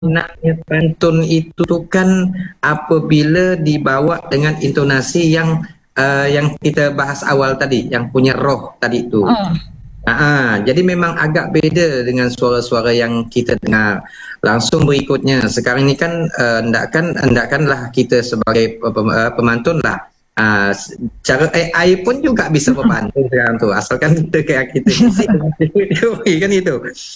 enaknya pantun itu tuh kan apabila dibawa dengan intonasi yang kita bahas awal tadi, yang punya roh tadi itu. Oh. Jadi memang agak beda dengan suara-suara yang kita dengar. Langsung berikutnya, sekarang ini kan hendakkanlah kita sebagai pemantun lah. Cara AI pun juga bisa membantu sekarang tu, asalkan kita isi kan itu.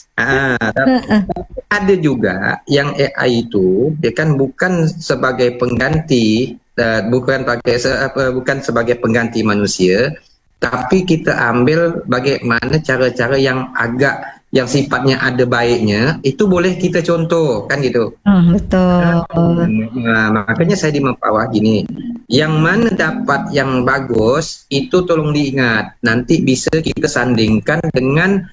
Ada juga yang AI itu dia kan bukan sebagai pengganti, bukan sebagai pengganti manusia, tapi kita ambil bagaimana cara-cara yang sifatnya ada baiknya, itu boleh kita contoh kan gitu. Betul. Makanya saya di Mempawah gini, yang mana dapat yang bagus itu tolong diingat, nanti bisa kita sandingkan dengan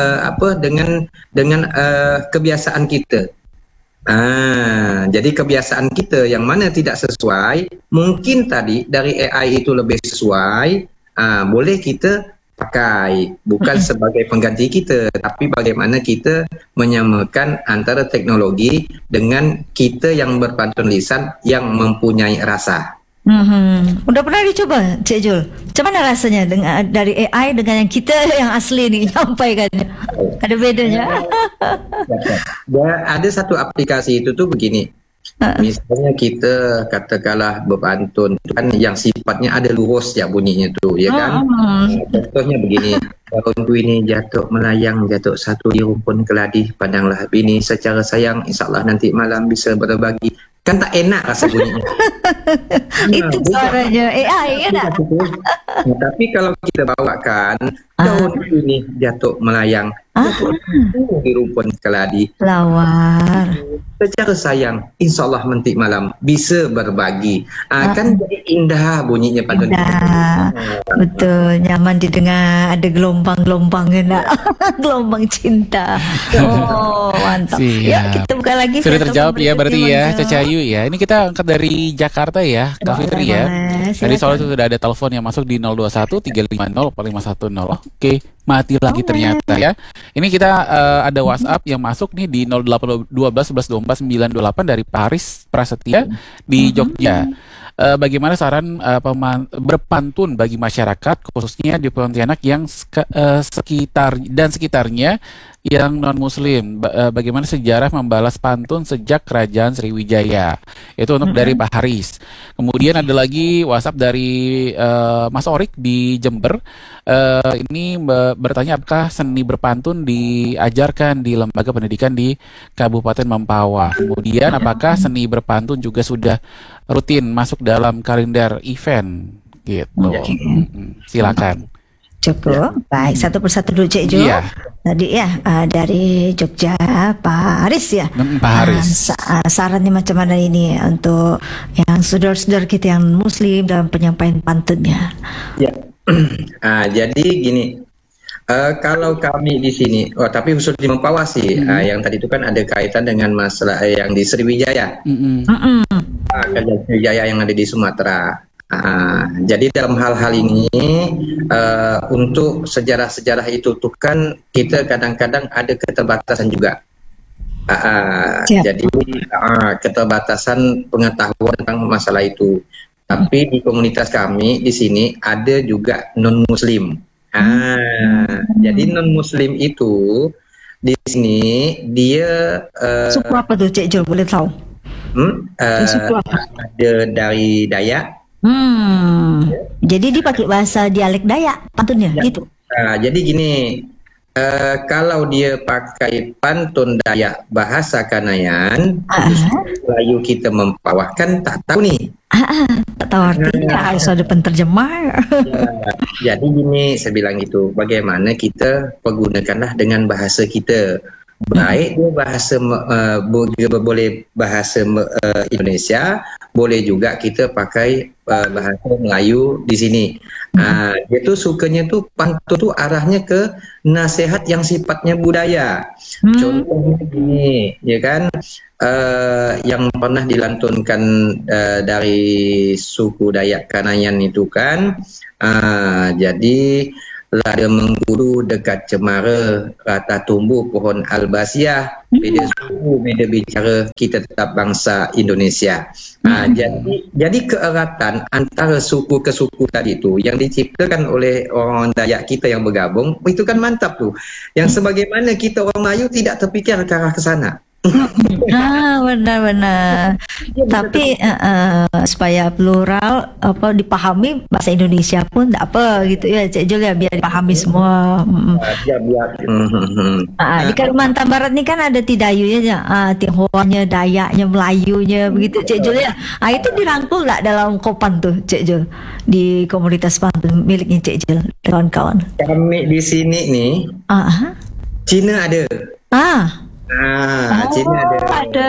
kebiasaan kita. Jadi kebiasaan kita yang mana tidak sesuai, mungkin tadi dari AI itu lebih sesuai, boleh kita pakai, bukan sebagai pengganti kita, tapi bagaimana kita menyamakan antara teknologi dengan kita yang berpantun lisan yang mempunyai rasa. Udah pernah dicoba, Cik Jul? Macam mana rasanya dengan dari AI dengan yang kita yang asli nih nyampaikannya? Ada bedanya? Ada satu aplikasi itu tuh begini. Misalnya kita katakanlah berpantun kan yang sifatnya ada lurus ya bunyinya tuh, ya kan? Contohnya begini, daunku ini jatuh melayang, jatuh satu di rumpun keladi, pandanglah bini secara sayang, insyaallah nanti malam bisa berbagi. Kan tak enak rasa bunyinya. Itu suaranya AI ya tak? Tapi kalau kita bawakan daun ini jatuh melayang, di rumpun keladi, lawar, secara sayang, insyaallah nanti malam bisa berbagi. Kan jadi indah bunyinya pantun. Betul, nyaman didengar, ada gelombang-gelombang nak. Gelombang cinta. Oh, mantap. Ya, kita buka lagi. Sudah terjawab ya berarti ya, Caca Ayu ya. Ini kita angkat dari Jakarta ya, Kak Fitri ya. Tadi soalnya sudah ada telepon yang masuk di 021 350 4510. Oke, mati lagi ternyata ya. Ini kita ada WhatsApp yang masuk nih di 0812 11 24 928 dari Paris Prasetya di Jogja. Bagaimana saran berpantun bagi masyarakat khususnya di Pontianak yang sekitarnya yang non muslim, bagaimana sejarah membalas pantun sejak kerajaan Sriwijaya, itu untuk dari Pak Haris. Kemudian ada lagi WhatsApp dari Mas Orik di Jember. Ini bertanya apakah seni berpantun diajarkan di lembaga pendidikan di Kabupaten Mempawah. Kemudian apakah seni berpantun juga sudah rutin masuk dalam kalender event gitu. Silakan. Cukup, baik, satu persatu dulu Cik Jo. Tadi ya dari Jogja Pak Haris ya. Pak Haris. Sarannya macam mana ini untuk yang saudara-saudara kita yang muslim dalam penyampaian pantunnya? Ya, jadi gini, kalau kami di sini, tapi khusus di Mempawah sih, yang tadi itu kan ada kaitan dengan masalah yang di Sriwijaya, kerajaan Sriwijaya yang ada di Sumatera. Jadi dalam hal-hal ini untuk sejarah-sejarah itu tuh kan kita kadang-kadang ada keterbatasan juga. Jadi keterbatasan pengetahuan tentang masalah itu. Tapi di komunitas kami di sini ada juga non-muslim. Jadi non-muslim itu di sini dia suku apa tuh Cik Jo, boleh tahu? Suku apa? Ada dari Dayak. Jadi dia pakai bahasa dialek Dayak pantunnya gitu. Jadi gini, kalau dia pakai pantun Dayak bahasa Kanayan, Melayu kita Mempawah kan tak tahu nih. Tak tahu artinya, harus ada penterjemah. Jadi gini, saya bilang gitu, bagaimana kita pergunakanlah dengan bahasa kita. Baik dia bahasa boleh bahasa Indonesia, boleh juga kita pakai bahasa Melayu di sini. Dia tuh sukanya tuh pantun tuh arahnya ke nasihat yang sifatnya budaya. Contohnya gini, ya kan, yang pernah dilantunkan dari suku Dayak Kanayan itu kan, jadi lada mengkudu dekat cemara, rata tumbuh pohon albasiah, beda suku, beda bicara, kita tetap bangsa Indonesia. Jadi keeratan antara suku ke suku tadi tu yang diciptakan oleh orang Dayak kita yang bergabung, itu kan mantap tu. Yang sebagaimana kita orang Melayu tidak terfikir ke arah ke sana. Benar-benar. Tapi supaya plural dipahami, bahasa Indonesia pun tak apa gitu ya Cik Jul ya, biar dipahami semua. Biar. Di Kalimantan Barat ni kan ada Tidayunya, Tionghoanya, Dayaknya, Melayunya begitu Cik Jul ya. Itu dirangkul tak dalam Kopan tu Cik Jul, di komunitas pantun miliknya Cik Jul, kawan-kawan? Kami di sini nih, Cina ada. Cina ada.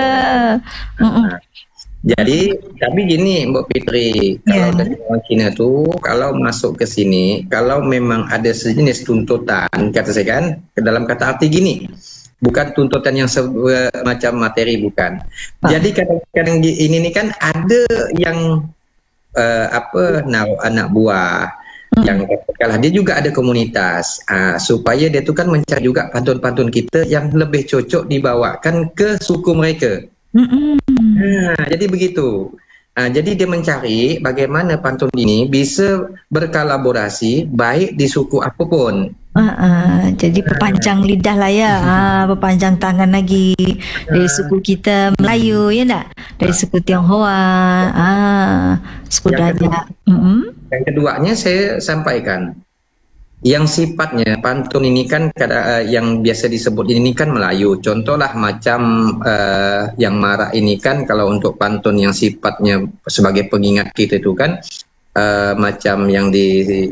Jadi, tapi gini Mbak Fitri, kalau dari orang Cina tu, kalau masuk ke sini, kalau memang ada sejenis tuntutan, kata saya kan, dalam kata arti gini, bukan tuntutan yang macam materi, bukan. Jadi kadang-kadang ini kan ada yang naruh anak buah, yang katakanlah dia juga ada komunitas, supaya dia tu kan mencari juga pantun-pantun kita yang lebih cocok dibawakan ke suku mereka. Jadi begitu. Jadi dia mencari bagaimana pantun ini bisa berkolaborasi baik di suku apapun. Jadi perpanjang lidah lah ya, perpanjang tangan lagi dari suku kita Melayu ya tak? Dari suku Tionghoa, suku Dayak. Yang keduanya saya sampaikan, yang sifatnya pantun ini kan yang biasa disebut ini kan Melayu. Contohlah macam yang marak ini kan, kalau untuk pantun yang sifatnya sebagai pengingat kita itu kan macam yang di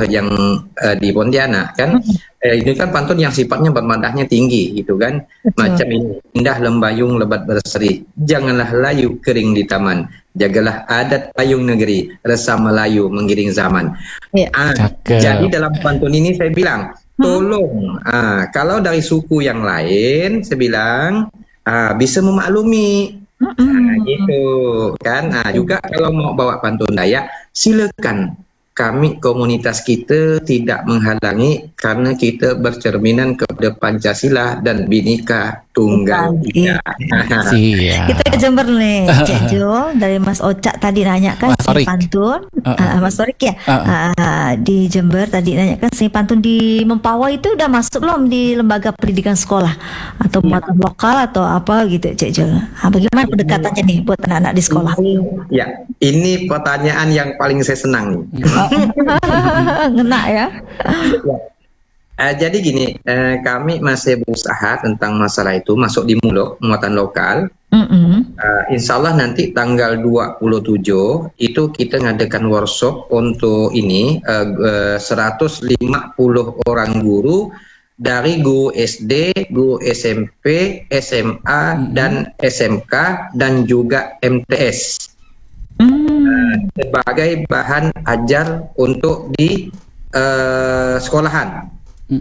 Pontianak kan, ini kan pantun yang sifatnya bermadahnya tinggi gitu kan. Macam ini, indah lembayung lebat berseri, janganlah layu kering di taman, jagalah adat payung negeri, resah Melayu mengiring zaman. Jadi dalam pantun ini saya bilang, tolong kalau dari suku yang lain saya bilang bisa memaklumi. Gitu kan. Juga kalau mau bawa pantun Dayak, silakan. Kami komunitas kita tidak menghalangi karena kita bercerminan kepada Pancasila dan Bhinneka Tunggal Ika. Kita ke Jember nih, Cik Jul, dari Mas Ocak tadi nanya kan seni pantun, Mas Torik ya, di Jember tadi nanya kan seni pantun di Mempawah itu udah masuk belum di lembaga pendidikan sekolah atau muatan lokal atau apa gitu Cik Jul? Bagaimana pendekatannya nih buat anak-anak di sekolah? Ya, ini pertanyaan yang paling saya senang nih. Ngena ya. Jadi gini, kami masih berusaha tentang masalah itu masuk di muatan lokal. Insya Allah nanti tanggal 27 itu kita ngadakan workshop untuk ini 150 orang guru dari guru SD, guru SMP, SMA dan SMK dan juga MTS. Sebagai bahan ajar untuk di sekolahan.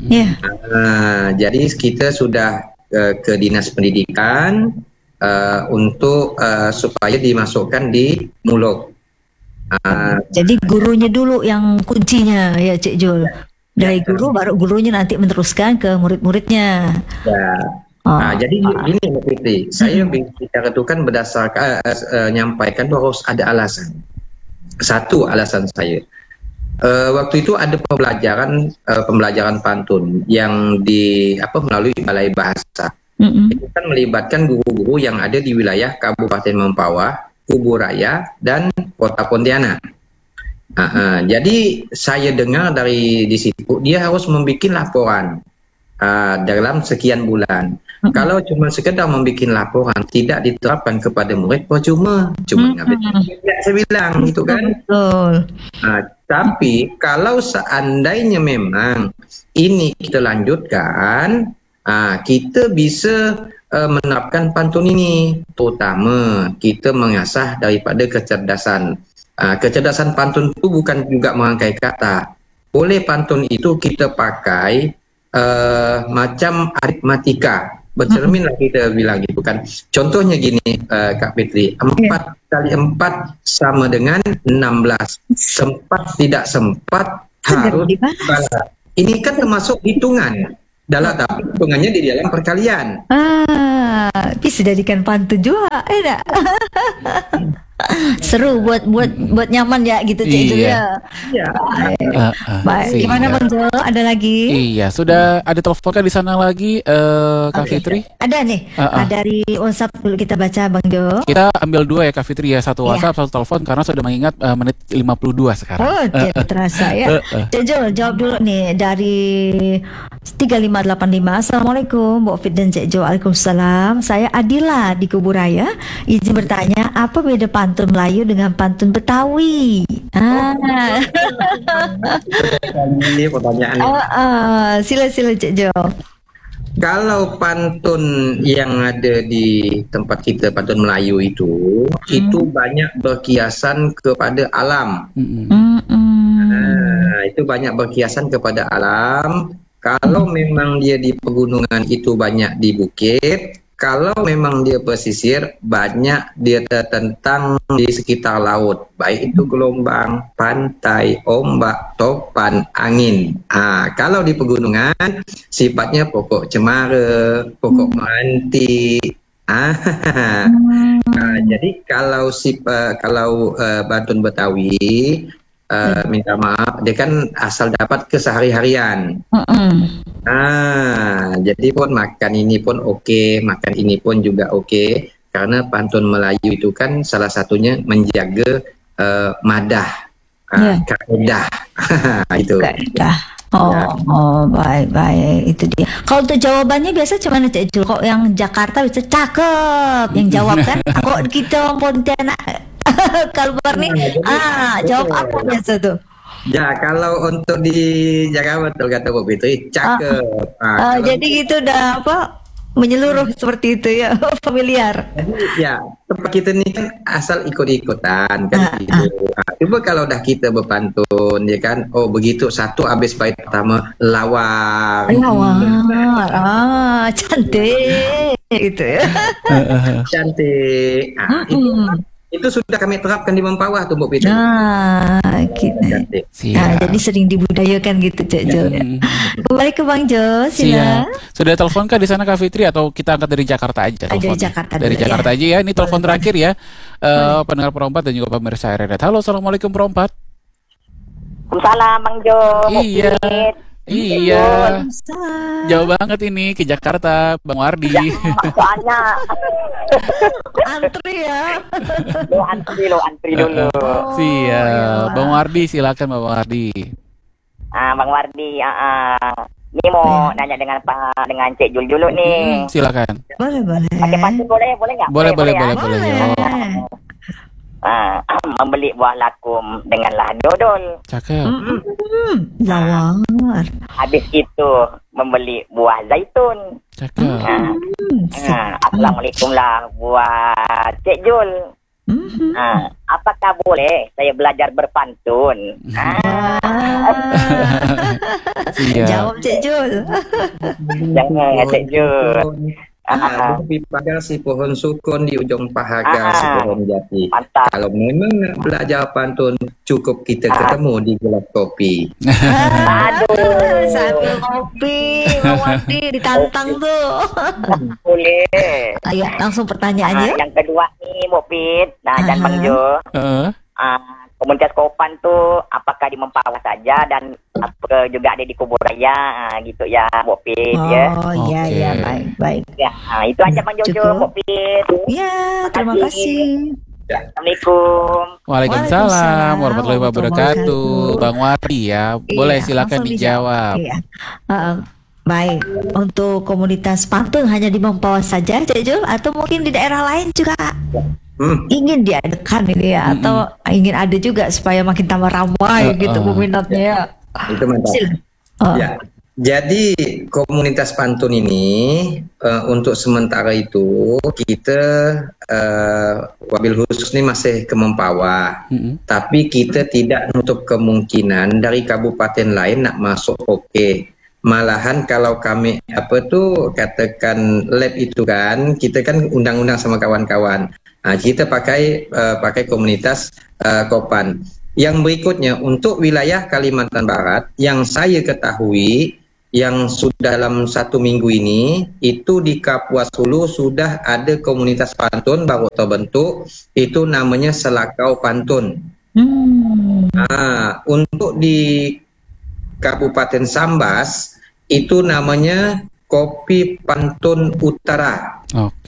Jadi kita sudah ke Dinas Pendidikan untuk supaya dimasukkan di muluk. Jadi gurunya dulu yang kuncinya ya Cik Jul. Dari guru baru gurunya nanti meneruskan ke murid-muridnya. Jadi ini Mbak Fitri, saya bicara itu kan berdasarkan nyampaikan bahwa harus ada alasan. Satu alasan saya, waktu itu ada pembelajaran pantun yang melalui Balai Bahasa. Itu kan melibatkan guru-guru yang ada di wilayah Kabupaten Mempawah, Kuburaya, dan Kota Pontianak. Jadi saya dengar dari di situ dia harus membuat laporan dalam sekian bulan. Kalau cuma sekedar membuat laporan tidak diterapkan kepada murid, cuma saya bilang gitu kan. Tapi kalau seandainya memang ini kita lanjutkan, kita bisa menerapkan pantun ini, terutama kita mengasah daripada kecerdasan. Kecerdasan pantun itu bukan juga merangkai kata. Oleh pantun itu kita pakai macam aritmatika, bercermin lah kita bilang gitu kan. Contohnya gini Kak Fitri, 4 kali 4 sama dengan 16. Sempat tidak sempat harus balas. ini kan termasuk hitungan. Tapi hitungannya di dalam perkalian. Bisa jadikan pantun juga, enak. Seru buat nyaman ya gitu Cik Jul ya. Iya. Baik. Gimana Bang Jo? Ada lagi? Iya, sudah ada telepon kan di sana lagi Kak Fitri? Ada nih. Dari WhatsApp dulu kita baca Bang Jo. Kita ambil dua ya Kak Fitri ya, satu WhatsApp, satu telepon karena sudah mengingat menit 52 sekarang. Oh, tidak terasa ya. Cik Jul jawab dulu nih dari 3585. Assalamualaikum Bu Fit dan Cik Jo. Waalaikumsalam. Saya Adila di Kuburaya. Izin bertanya, apa beda pantun Melayu dengan pantun Betawi? Ini pertanyaan. Sila Cik Jo. Kalau pantun yang ada di tempat kita, pantun Melayu itu banyak berkiasan kepada alam. Itu banyak berkiasan kepada alam. Kalau memang dia di pegunungan itu banyak di bukit. Kalau memang dia pesisir, banyak dia tertentang di sekitar laut. Baik itu gelombang, pantai, ombak, topan, angin. Kalau di pegunungan, sifatnya pokok cemara, pokok meranti. Jadi kalau pantun Betawi, minta maaf, dia kan asal dapat kesehari-harian. Jadi pun makan ini pun oke, makan ini pun juga oke, karena pantun Melayu itu kan salah satunya menjaga madah, kaedah. Itu. Baik itu dia. Kalau untuk jawabannya biasa cuman Cik Jul. Kok yang Jakarta bisa cakep, yang jawab kan? Kok kita Pontianak Kalbar nih, jawab apa biasa tuh? Ya, kalau untuk di Jakarta betul kata Bu Fitri, cakep. Jadi gitu udah menyeluruh seperti itu ya, familiar. Jadi ya, tempat kita ini kan asal ikut-ikutan kan gitu. Coba kalau udah kita berpantun, ya kan, begitu satu habis bait pertama lawar. Cantik gitu ya. Cantik. Itu sudah kami terapkan di Mempawah tuh Bu Fitri. Jadi sering dibudayakan gitu Cik Jo. Kembali ke Bang Jo, sila. Sudah telepon kah di sana Kak Fitri atau kita angkat dari Jakarta aja? Dari Jakarta aja ya. Ini telepon terakhir ya. Pendengar Perompat dan juga pemirsa RRD. Halo, assalamualaikum Perompat. Waalaikumsalam Bang Jo. Iya. Jauh banget ini ke Jakarta, Bang Wardi. Soalnya antri ya. Antri dulu. Siap. Bang Wardi, silakan Bang Wardi. Bang Wardi, ini mau nanya dengan Cik Jul dulu nih. Silakan. Boleh. Pakai pantun boleh nggak? Boleh. Membeli buah lakum dengan lahan dodol. Cakep. Lawar. Habis itu membeli buah zaitun. Cakep. Assalamualaikum lah buat Cik Jul. Apakah boleh saya belajar berpantun? Jawab Cik Jul. Jangan Cik Jul. Di pagar si pohon sukun, di ujung pahaga si pohon jati. Mantap. Kalau memang nak belajar pantun, cukup kita ketemu di gelas kopi. Sambil kopi, Bang Wardi ditantang tuh. Boleh. Ayo langsung pertanyaannya. Yang kedua nih Bu Fit, dan Bang Jo. Komunitas Kopan tuh apakah di Mempawah saja dan juga ada di Kuburaya gitu ya Bu Fit ya. Iya baik. Ya, itu aja Bang Jojo Bu Fit. Iya, terima kasih. Assalamualaikum. Waalaikumsalam warahmatullahi wabarakatuh. Bang Wardi ya. Boleh silakan dijawab. Iya. Baik, untuk komunitas pantun hanya di Mempawah saja Cik Jul atau mungkin di daerah lain juga? Ingin diadakan ini ya, atau ingin ada juga supaya makin tambah ramai gitu peminatnya ya. Itu mantap. Ya. Jadi komunitas pantun ini untuk sementara itu kita wabil khusus ini masih ke Mempawah, tapi kita tidak menutup kemungkinan dari kabupaten lain nak masuk oke. Malahan kalau kami katakan lab itu kan kita kan undang-undang sama kawan-kawan. Kita pakai komunitas Kopan. Yang berikutnya untuk wilayah Kalimantan Barat yang saya ketahui yang sudah dalam 1 minggu ini itu di Kapuas Hulu sudah ada komunitas pantun baru terbentuk, itu namanya Selakau Pantun. Untuk di Kabupaten Sambas itu namanya Kopi Pantun Utara.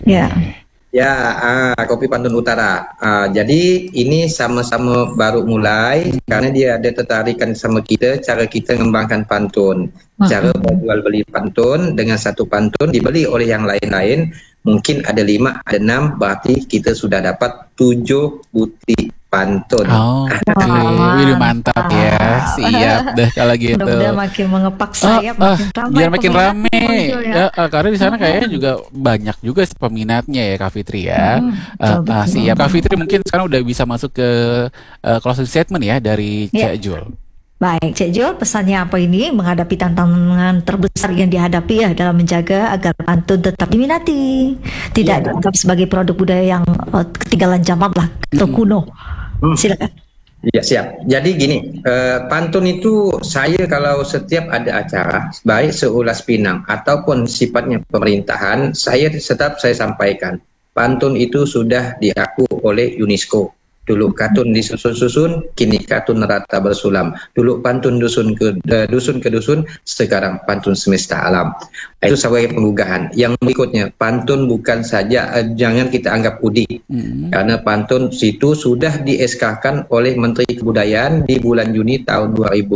Kopi Pantun Utara. Jadi ini sama-sama baru mulai karena dia ada tertarikan sama kita, cara kita mengembangkan pantun. Cara berjual beli pantun dengan satu pantun dibeli oleh yang lain-lain, mungkin ada 5, ada 6, berarti kita sudah dapat 7 butir pantun. Wih, mantap ya. Siap deh kalau gitu. Mudah-mudahan makin mengepak sayap, makin ramai. Biar makin rame. Karena di sana kayaknya juga banyak juga peminatnya ya Kak Fitri ya. Siap. Kak Fitri mungkin sekarang udah bisa masuk ke closing statement ya dari Cak Jul. Baik, Cik Jul, pesannya apa ini menghadapi tantangan terbesar yang dihadapi ya dalam menjaga agar pantun tetap diminati, tidak dianggap sebagai produk budaya yang ketinggalan zaman lah atau kuno. Silakan. Ya, siap. Jadi gini, pantun itu saya kalau setiap ada acara, baik seulas Pinang ataupun sifatnya pemerintahan, saya sampaikan, pantun itu sudah diaku oleh UNESCO. Dulu katun disusun-susun, kini katun rata bersulam. Dulu pantun dusun ke dusun, sekarang pantun semesta alam. Itu sebagai penggugahan. Yang berikutnya, pantun bukan saja, jangan kita anggap udik. Karena pantun itu sudah di-SK-kan oleh Menteri Kebudayaan di bulan Juni tahun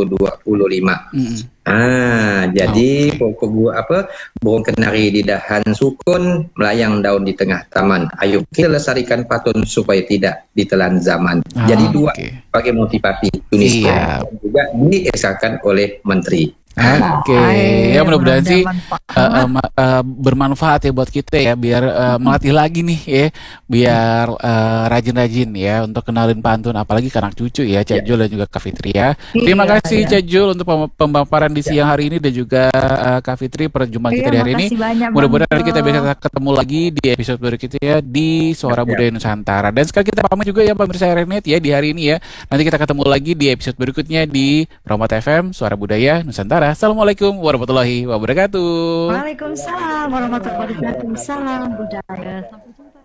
2025. Jadi burung kenari di dahan sukun, melayang daun di tengah taman. Ayo kita lestarikan pantun supaya tidak ditelan zaman. Jadi dua sebagai motivasi UNESCO dan juga di-SK-kan oleh Menteri. Ya mudah-mudahan sih bermanfaat ya buat kita ya, biar melatih lagi nih ya, biar rajin-rajin ya untuk kenalin pantun apalagi ke anak cucu ya, Cak Jul dan juga Kak Fitri ya. Terima kasih Cak Jul untuk pemaparan di siang hari ini dan juga Kak Fitri perjumpaan kita di hari ini. Mudah-mudahan nanti kita bisa ketemu lagi di episode berikutnya ya di Suara Budaya Nusantara. Dan sekali kita pamit juga ya pemirsa RNet ya di hari ini ya. Nanti kita ketemu lagi di episode berikutnya di Promot FM Suara Budaya Nusantara. Assalamualaikum warahmatullahi wabarakatuh. Waalaikumsalam warahmatullahi wabarakatuh. Salam budaya. Sampai jumpa.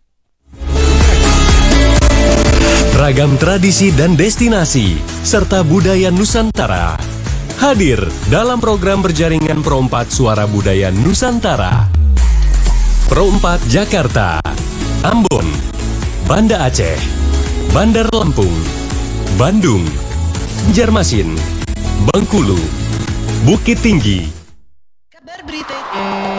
Ragam tradisi dan destinasi serta budaya Nusantara hadir dalam program berjaringan Pro 4 Suara Budaya Nusantara. Pro 4 Jakarta, Ambon, Banda Aceh, Bandar Lampung, Bandung, Banjarmasin, Bengkulu, Bukit Tinggi,